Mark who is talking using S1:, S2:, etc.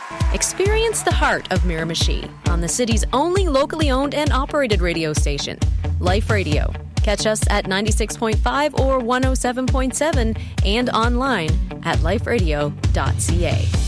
S1: Experience the heart of Miramichi on the city's only locally owned and operated radio station, Life Radio. Catch us at 96.5 or 107.7 and online at liferadio.ca.